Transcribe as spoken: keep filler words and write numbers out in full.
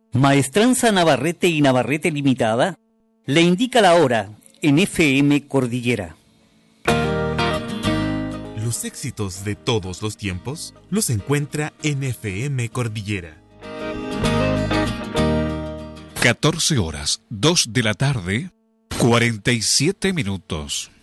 Maestranza Navarrete y Navarrete Limitada le indica la hora en F M Cordillera. Los éxitos de todos los tiempos los encuentra en F M Cordillera. catorce horas, dos de la tarde, cuarenta y siete minutos.